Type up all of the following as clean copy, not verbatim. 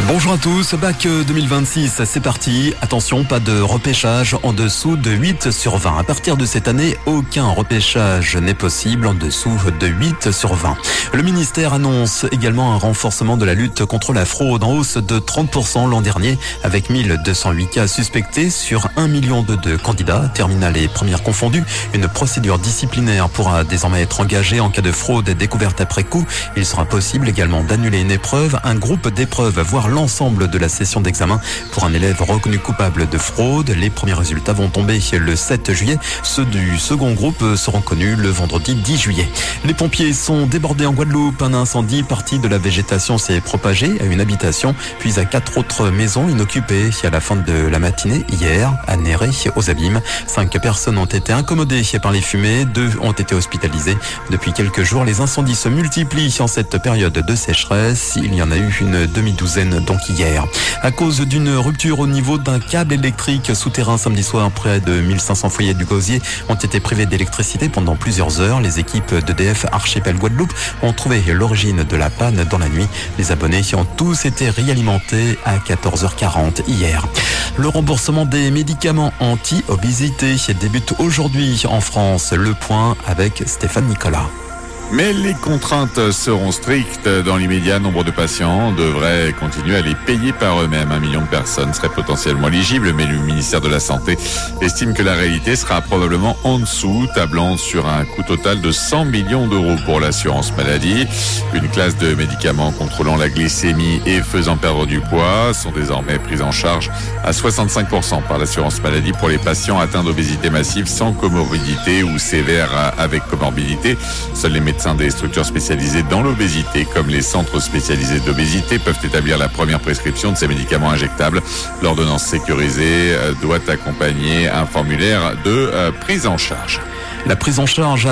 Bonjour à tous, bac 2026, c'est parti. Attention, pas de repêchage en dessous de 8 sur 20. À partir de cette année, aucun repêchage n'est possible en dessous de 8 sur 20. Le ministère annonce également un renforcement de la lutte contre la fraude en hausse de 30% l'an dernier, avec 1208 cas suspectés sur 1 million de candidats, terminale et première confondues. Une procédure disciplinaire pourra désormais être engagée en cas de fraude découverte après coup. Il sera possible également d'annuler une épreuve, un groupe d'épreuves, voire l'ensemble de la session d'examen pour un élève reconnu coupable de fraude. Les premiers résultats vont tomber le 7 juillet. Ceux du second groupe seront connus le vendredi 10 juillet. Les pompiers sont débordés en Guadeloupe. Un incendie parti de la végétation s'est propagé à une habitation, puis à 4 autres maisons inoccupées à la fin de la matinée hier à Néré aux Abîmes. 5 personnes ont été incommodées par les fumées. 2 ont été hospitalisées. Depuis quelques jours, les incendies se multiplient en cette période de sécheresse. Il y en a eu une demi-douzaine donc hier. À cause d'une rupture au niveau d'un câble électrique souterrain samedi soir, près de 1500 foyers du Gosier ont été privés d'électricité pendant plusieurs heures. Les équipes d'EDF Archipel Guadeloupe ont trouvé l'origine de la panne dans la nuit. Les abonnés ont tous été réalimentés à 14h40 hier. Le remboursement des médicaments anti-obésité débute aujourd'hui en France. Le point avec Stéphane Nicolas. Mais les contraintes seront strictes. Dans l'immédiat, nombre de patients devraient continuer à les payer par eux-mêmes. 1 million de personnes seraient potentiellement éligibles, mais le ministère de la Santé estime que la réalité sera probablement en dessous, tablant sur un coût total de 100 millions d'euros pour l'assurance maladie. Une classe de médicaments contrôlant la glycémie et faisant perdre du poids sont désormais prises en charge à 65% par l'assurance maladie pour les patients atteints d'obésité massive sans comorbidité ou sévère avec comorbidité. Seuls les médecins des structures spécialisées dans l'obésité, comme les centres spécialisés d'obésité, peuvent établir la première prescription de ces médicaments injectables. L'ordonnance sécurisée doit accompagner un formulaire de prise en charge. La prise en charge à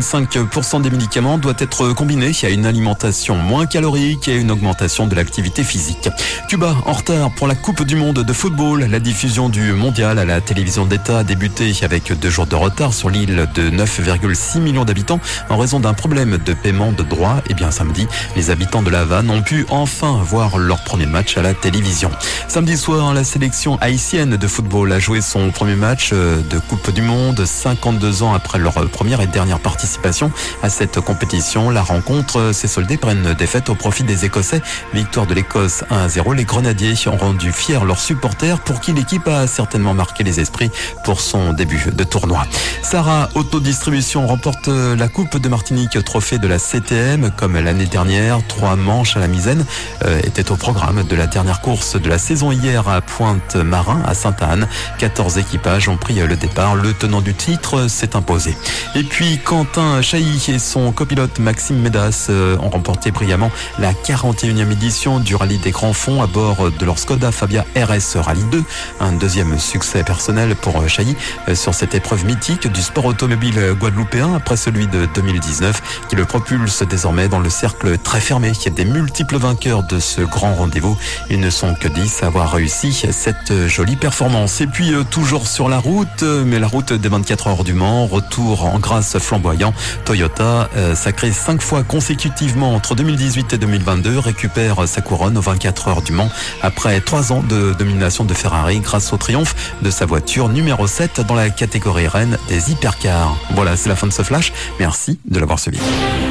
65% des médicaments doit être combinée à une alimentation moins calorique et à une augmentation de l'activité physique. Cuba en retard pour la Coupe du Monde de football. La diffusion du mondial à la télévision d'État a débuté avec 2 jours de retard sur l'île de 9,6 millions d'habitants en raison d'un problème de paiement de droits. Et bien samedi, les habitants de La Havane ont pu enfin voir leur premier match à la télévision. Samedi soir, la sélection haïtienne de football a joué son premier match de Coupe du Monde 52 ans après leur première et dernière participation à cette compétition. La rencontre s'est soldée par une défaite au profit des Écossais. Victoire de l'Écosse 1-0. Les Grenadiers ont rendu fiers leurs supporters pour qui l'équipe a certainement marqué les esprits pour son début de tournoi. Sarah Autodistribution remporte la Coupe de Martinique, trophée de la CTM comme l'année dernière. 3 manches à la misaine étaient au programme de la dernière course de la saison hier à Pointe-Marin à Sainte-Anne. 14 équipages ont pris le départ. Le tenant du titre s'est imposé. Et puis Quentin Chailly et son copilote Maxime Médas ont remporté brillamment la 41e édition du Rallye des Grands Fonds à bord de leur Skoda Fabia RS Rallye 2. Un deuxième succès personnel pour Chailly sur cette épreuve mythique du sport automobile guadeloupéen après celui de 2019 qui le propulse désormais dans le cercle très fermé des multiples vainqueurs de ce grand rendez-vous. Ils ne sont que 10 à avoir réussi cette jolie performance. Et puis toujours sur la route, mais la route des 24 heures du Mans, retour en grâce flamboyant. Toyota, sacré 5 fois consécutivement entre 2018 et 2022, récupère sa couronne aux 24 heures du Mans après 3 ans de domination de Ferrari grâce au triomphe de sa voiture numéro 7 dans la catégorie reine des hypercars. Voilà, c'est la fin de ce flash. Merci de l'avoir suivi.